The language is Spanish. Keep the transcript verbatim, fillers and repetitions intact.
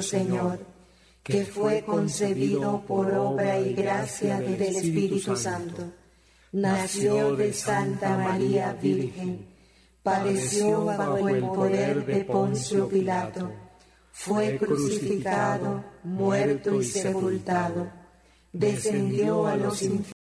nuestro Señor, que fue concebido por obra y gracia del Espíritu Santo, nació de Santa María Virgen, padeció bajo el poder de Poncio Pilato, fue crucificado, muerto y sepultado, descendió a los infiernos.